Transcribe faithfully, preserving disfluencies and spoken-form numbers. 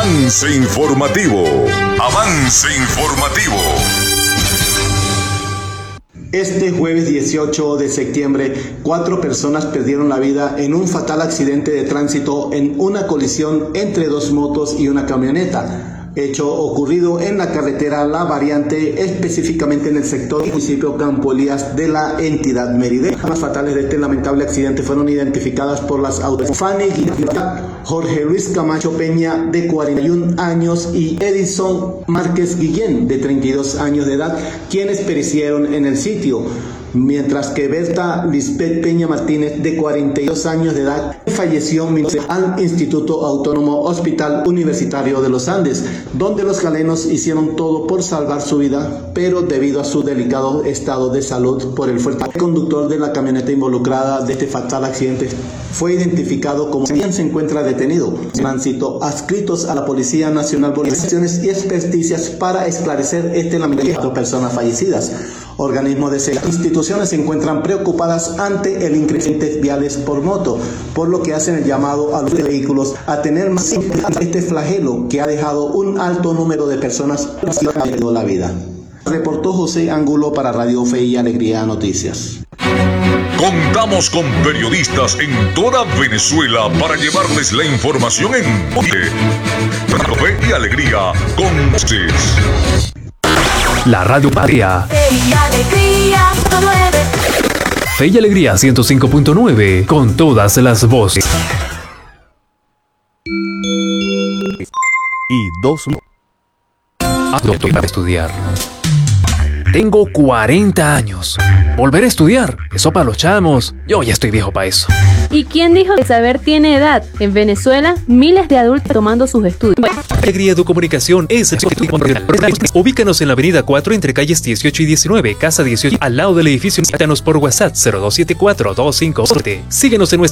Avance informativo. Avance informativo. Este jueves dieciocho de septiembre, cuatro personas perdieron la vida en un fatal accidente de tránsito en una colisión entre dos motos y una camioneta. Hecho ocurrido en la carretera La Variante, específicamente en el sector municipio Campo Elías de la entidad Mérida. Las víctimas fatales de este lamentable accidente fueron identificadas por las autoridades Fanny Jorge Luis Camacho Peña, de cuarenta y un años, y Edison Márquez Guillén, de treinta y dos años de edad, quienes perecieron en el sitio, mientras que Berta Lisbeth Peña Martínez, de cuarenta y dos años de edad, falleció al Instituto Autónomo Hospital Universitario de los Andes, donde los galenos hicieron todo por salvar su vida, pero debido a su delicado estado de salud por el fuerte conductor de la camioneta involucrada de este fatal accidente fue identificado como quien se encuentra detenido. Tránsito adscritos a la Policía Nacional por acciones y experticias para esclarecer este lamentable de cuatro personas fallecidas. Organismos de seguridad e instituciones se encuentran preocupadas ante el incremento de viales por moto, por lo que hacen el llamado a los vehículos a tener más este flagelo que ha dejado un alto número de personas que han perdido la vida. Reportó José Angulo para Radio Fe y Alegría Noticias. Contamos con periodistas en toda Venezuela para llevarles la información en Radio Fe y Alegría con ustedes. La Radio Patria. Fe y Alegría ciento nueve. Fe y Alegría ciento cinco punto nueve, con todas las voces. Y dos. Doctor, para estudiar. Tengo cuarenta años. Volver a estudiar, eso para los chamos. Yo ya estoy viejo para eso. ¿Y quién dijo que el saber tiene edad? En Venezuela, miles de adultos tomando sus estudios. Alegría de Comunicación es ubícanos en la avenida cuatro entre calles dieciocho y diecinueve, casa dieciocho, al lado del edificio. Visítanos por WhatsApp cero dos siete cuatro dos cinco siete. Síguenos en nuestra